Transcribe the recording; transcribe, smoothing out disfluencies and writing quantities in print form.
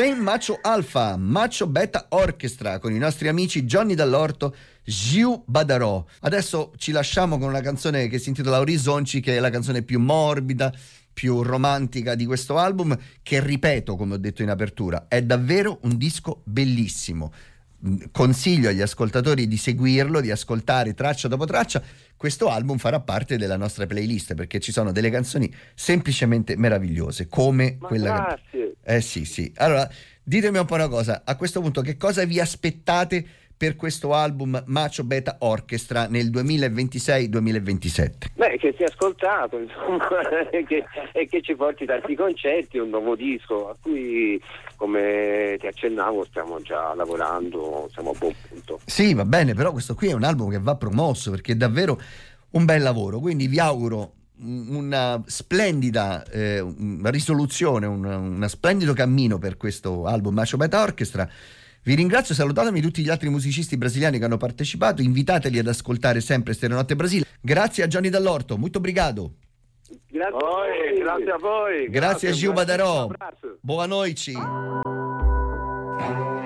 Saint Macho Alpha, Macho Beta Orchestra con i nostri amici Johnny Dall'Orto, Giu Badarò. Adesso ci lasciamo con una canzone che si intitola Orizzonci, che è la canzone più morbida, più romantica di questo album, che ripeto, come ho detto in apertura, è davvero un disco bellissimo. Consiglio agli ascoltatori di seguirlo, di ascoltare traccia dopo traccia. Questo album farà parte della nostra playlist perché ci sono delle canzoni semplicemente meravigliose, come quella grazie. Sì. Allora, ditemi un po' una cosa, a questo punto che cosa vi aspettate per questo album Macho Beta Orchestra nel 2026-2027? Beh, che sia ascoltato, insomma, e che ci porti tanti concerti, un nuovo disco a cui, come ti accennavo, stiamo già lavorando, siamo a buon punto. Sì, va bene, però questo qui è un album che va promosso perché è davvero un bel lavoro, quindi vi auguro una splendida risoluzione, un splendido cammino per questo album Macho Beta Orchestra. Vi ringrazio, salutatemi tutti gli altri musicisti brasiliani che hanno partecipato, invitateli ad ascoltare sempre Stereonotte Brasile. Grazie a Johnny Dall'Orto, molto obrigado. Grazie a voi. Grazie a Giu Badarò. Un abbraccio. Boa noite.